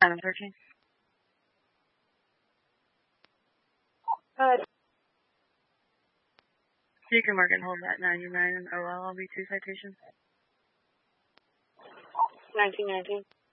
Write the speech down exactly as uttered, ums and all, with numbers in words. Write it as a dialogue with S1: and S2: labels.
S1: seven thirteen.
S2: Uh,
S1: You can mark and hold that ninety-nine O L L B two citation.
S2: nineteen nineteen.